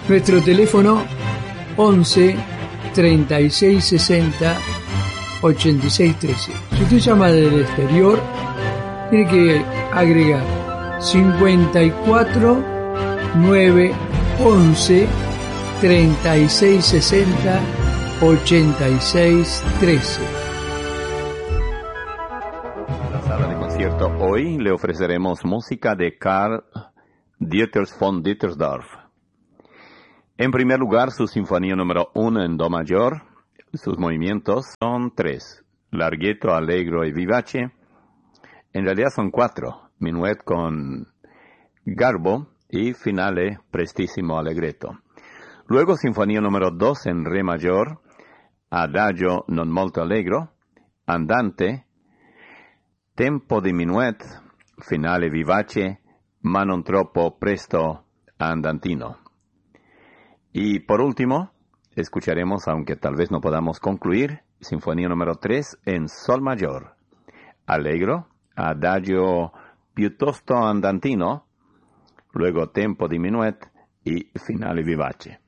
Nuestro teléfono 11 36 60 86 13. Si usted llama del exterior, tiene que agregar 54 9 11 36 60 86 13. En la sala de concierto hoy le ofreceremos música de Karl Dieter von Dittersdorf. En primer lugar, su sinfonía número 1 en do mayor. Sus movimientos son 3, larghetto, allegro y vivace. En realidad son 4, minuet con garbo y finale prestissimo allegretto. Luego, sinfonía número 2 en re mayor, adagio non molto allegro, andante, tempo di minuet, finale vivace, ma non troppo presto andantino. Y por último, escucharemos, aunque tal vez no podamos concluir, sinfonía número 3 en sol mayor, allegro, adagio piuttosto andantino, luego tempo di minuet y finale vivace.